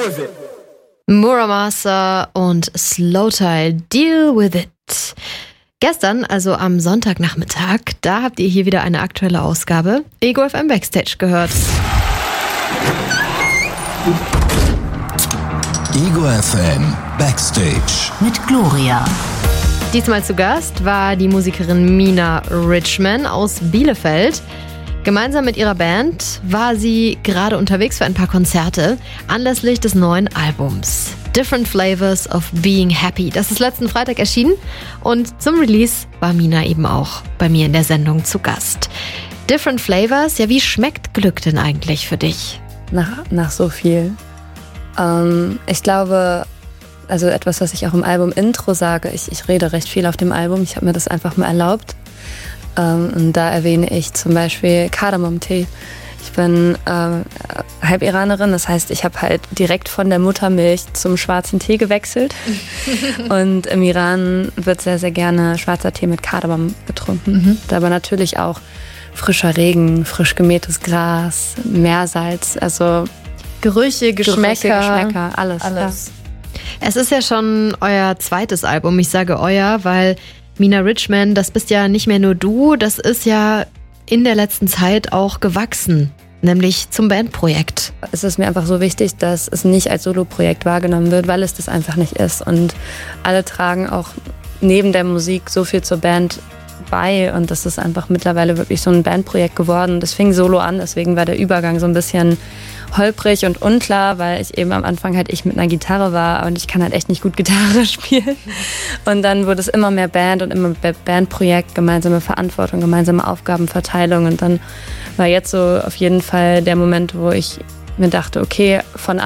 Muramasa und Slowthai, Deal with it. Gestern, also am Sonntagnachmittag, da habt ihr hier wieder eine aktuelle Ausgabe Ego FM Backstage gehört. Ego FM Backstage mit Gloria. Diesmal zu Gast war die Musikerin Mina Richman aus Bielefeld. Gemeinsam mit ihrer Band war sie gerade unterwegs für ein paar Konzerte anlässlich des neuen Albums Different Flavors of Being Happy. Das ist letzten Freitag erschienen und zum Release war Mina eben auch bei mir in der Sendung zu Gast. Different Flavors, ja, wie schmeckt Glück denn eigentlich für dich? Nach so viel. Ich glaube, also etwas, was ich auch im Album-Intro sage, ich rede recht viel auf dem Album, ich habe mir das einfach mal erlaubt. Und da erwähne ich zum Beispiel Kardamom-Tee. Ich bin halb Iranerin, das heißt, ich habe halt direkt von der Muttermilch zum schwarzen Tee gewechselt. Und im Iran wird sehr, sehr gerne schwarzer Tee mit Kardamom getrunken. Aber natürlich auch frischer Regen, frisch gemähtes Gras, Meersalz, also Gerüche, Geschmäcker, alles. Ja. Es ist ja schon euer zweites Album. Ich sage euer, weil Mina Richman, das bist ja nicht mehr nur du, das ist ja in der letzten Zeit auch gewachsen, nämlich zum Bandprojekt. Es ist mir einfach so wichtig, dass es nicht als Soloprojekt wahrgenommen wird, weil es das einfach nicht ist. Und alle tragen auch neben der Musik so viel zur Band bei und das ist einfach mittlerweile wirklich so ein Bandprojekt geworden. Das fing solo an, deswegen war der Übergang so ein bisschen holprig und unklar, weil ich eben am Anfang halt mit einer Gitarre war und ich kann halt echt nicht gut Gitarre spielen. Und dann wurde es immer mehr Band und immer mehr Bandprojekt, gemeinsame Verantwortung, gemeinsame Aufgabenverteilung und dann war jetzt so auf jeden Fall der Moment, wo ich mir dachte, okay, von